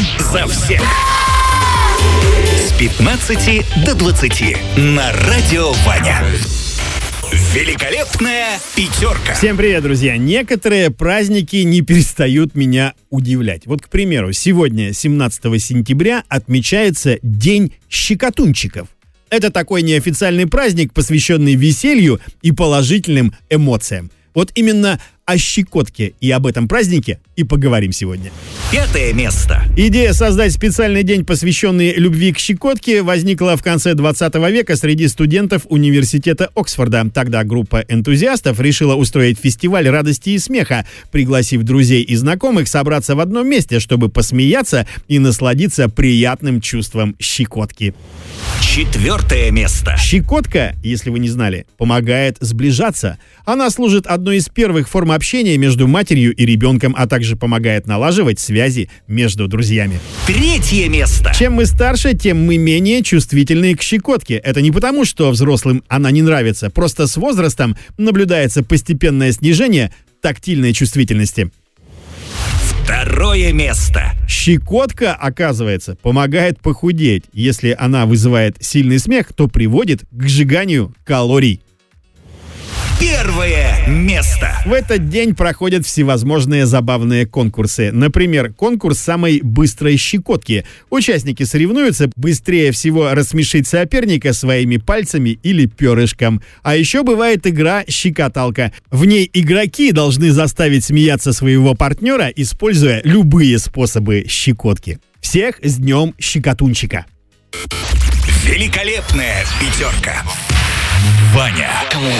за всех. С 15 до 20 на Радио Ваня. Великолепная пятерка. Всем привет, друзья. Некоторые праздники не перестают меня удивлять. Вот, к примеру, сегодня, 17 сентября, отмечается День щекотунчиков. Это такой неофициальный праздник, посвященный веселью и положительным эмоциям. Вот именно о щекотке и об этом празднике и поговорим сегодня. 5 место. Идея создать специальный день, посвященный любви к щекотке, возникла в конце 20 века среди студентов университета Оксфорда. Тогда группа энтузиастов решила устроить фестиваль радости и смеха, пригласив друзей и знакомых собраться в одном месте, чтобы посмеяться и насладиться приятным чувством щекотки. 4 место. Щекотка, если вы не знали, помогает сближаться. Она служит одной из первых форм общения между матерью и ребенком, а также помогает налаживать связи между друзьями. 3 место. Чем мы старше, тем мы менее чувствительны к щекотке. Это не потому, что взрослым она не нравится, просто с возрастом наблюдается постепенное снижение тактильной чувствительности. 2 место. Щекотка, оказывается, помогает похудеть. Если она вызывает сильный смех, то приводит к сжиганию калорий. 1 место. В этот день проходят всевозможные забавные конкурсы. Например, конкурс самой быстрой щекотки. Участники соревнуются быстрее всего рассмешить соперника своими пальцами или перышком. А еще бывает игра «Щекоталка». В ней игроки должны заставить смеяться своего партнера, используя любые способы щекотки. Всех с днем щекотунчика! Великолепная пятерка. Ваня.